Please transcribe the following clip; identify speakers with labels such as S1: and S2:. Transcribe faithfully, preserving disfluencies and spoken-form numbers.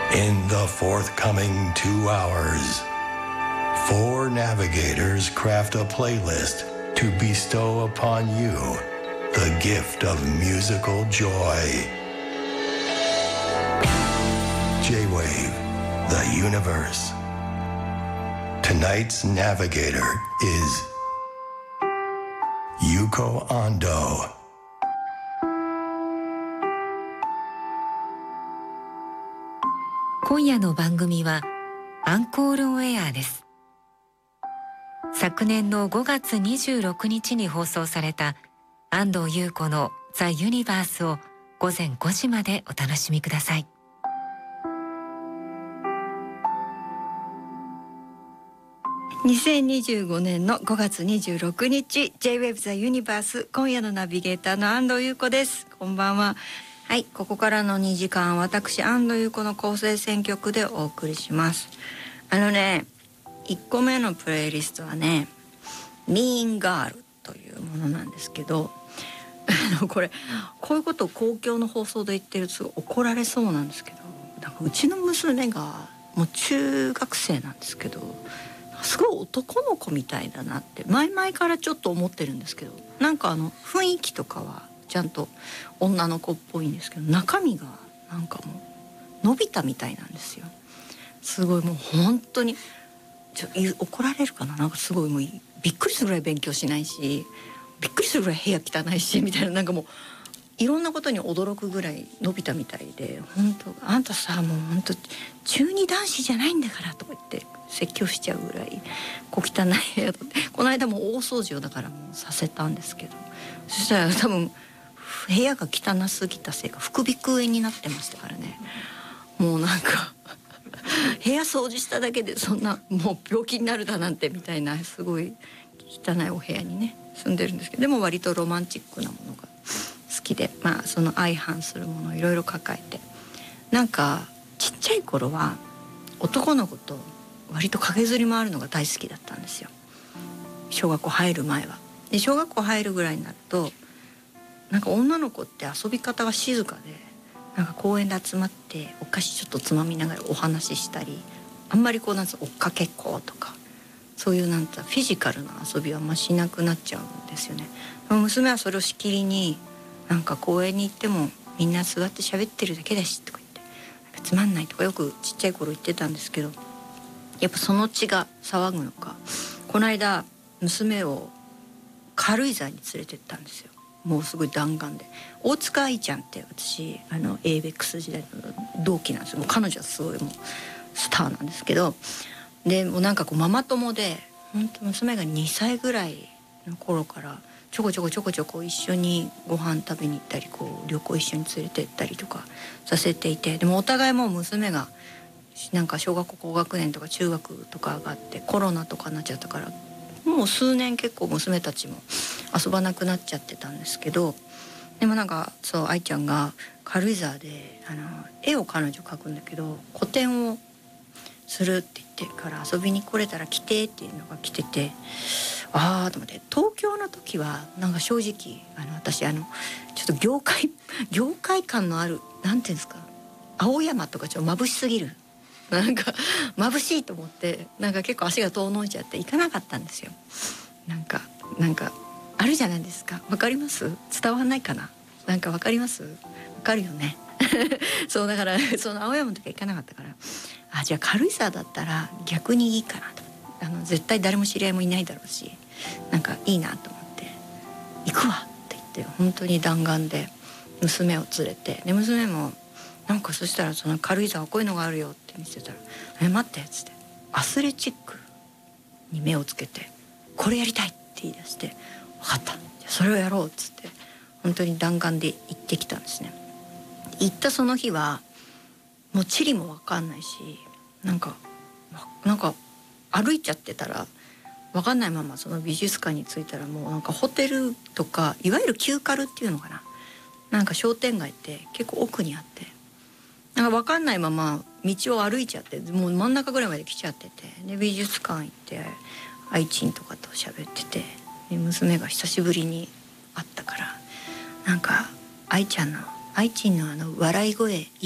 S1: In the forthcoming two hours, four navigators craft a playlist to bestow upon you the gift of musical joy. J-Wave, the universe. Tonight's navigator is Yuko Ando.
S2: 今夜の番組はアンコールオンエアです。昨年のごがつにじゅうろくにちに放送された安藤優子のザ・ユニバースをごぜんごじまでお楽しみください。
S3: にせんにじゅうごねんのごがつにじゅうろくにち J-ウェブ ザ・ユニバース、今夜のナビゲーターの安藤優子です。こんばんは。はい、ここからのにじかん、私安藤優子の構成選曲でお送りします。あのね、いっこめのプレイリストはね、ミーンガールというものなんですけど、あのこれこういうことを公共の放送で言ってるとすごい怒られそうなんですけど、なんかうちの娘がもう中学生なんですけど、すごい男の子みたいだなって前々からちょっと思ってるんですけど、なんかあの雰囲気とかはちゃんと女の子っぽいんですけど、中身がなんかもうのび太みたいなんですよ。すごいもう本当にちょ怒られるかな、なんかすごいもうびっくりするぐらい勉強しないし、びっくりするぐらい部屋汚いしみたいな、なんかもういろんなことに驚くぐらいのび太みたいで、本当あんたさもう本当中二男子じゃないんだからとか言って説教しちゃうぐらい小汚い部屋だって、この間も大掃除をだからもうさせたんですけど、そしたら多分部屋が汚すぎたせいか副鼻腔炎になってましたからね。もうなんか部屋掃除しただけでそんなもう病気になるだなんてみたいな、すごい汚いお部屋にね住んでるんですけど、でも割とロマンチックなものが好きで、まあその相反するものをいろいろ抱えて、なんかちっちゃい頃は男の子と割と駆けずり回るのが大好きだったんですよ、小学校入る前は。で小学校入るぐらいになると、なんか女の子って遊び方が静かで、なんか公園で集まってお菓子ちょっとつまみながらお話ししたり、あんまりこうなんつう追っかけっことかそういうなんつうフィジカルな遊びはあんましなくなっちゃうんですよね。娘はそれをしきりに、なんか公園に行ってもみんな座って喋ってるだけだしとか言って、なんかつまんないとかよくちっちゃい頃言ってたんですけど、やっぱその血が騒ぐのか、この間娘を軽井沢に連れてったんですよ。もうすごい弾丸で、大塚愛ちゃんって私あの エイベックス 時代の同期なんですよ。もう彼女はすごいもうスターなんですけど、でもうなんかこうママ友で、本当娘がにさいぐらいの頃からちょこちょこちょこちょこ一緒にご飯食べに行ったり、こう旅行一緒に連れて行ったりとかさせていて、でもお互いもう娘がなんか小学校高学年とか中学とかがあってコロナとかになっちゃったから、もう数年結構娘たちも遊ばなくなっちゃってたんですけど、でもなんかそう愛ちゃんが軽井沢であの絵を彼女描くんだけど、個展をするって言ってから遊びに来れたら来てっていうのが来てて、ああと思って、東京の時はなんか正直あの私あのちょっと業界業界感のあるなんていうんですか、青山とかちょっと眩しすぎる、なんか眩しいと思って、なんか結構足が遠のいちゃって行かなかったんですよ。なんかなんかあるじゃないですか、わかります？伝わらないかな、なんかわかります？わかるよねそうだからその青山の時は行かなかったから、あじゃあ軽井沢だったら逆にいいかなと、あの絶対誰も知り合いもいないだろうし、なんかいいなと思って行くわって言って、本当に弾丸で娘を連れて、で娘もなんかそしたらその軽井沢こういうのがあるよって見せたら、え待ってっつってアスレチックに目をつけて、これやりたいって言い出して、分かったじゃあそれをやろうっつって本当に弾丸で行ってきたんですね。行ったその日はもう地理も分かんないし、なんかなんか歩いちゃってたら分かんないままその美術館に着いたら、もうなんかホテルとかいわゆる旧カルっていうのかな、なんか商店街って結構奥にあって、なんか分かんないまま道を歩いちゃって、もう真ん中ぐらいまで来ちゃってて、で美術館行って愛知とかと喋ってて、で娘が久しぶりに会ったから、なんか愛ちゃんの愛知のあの笑い声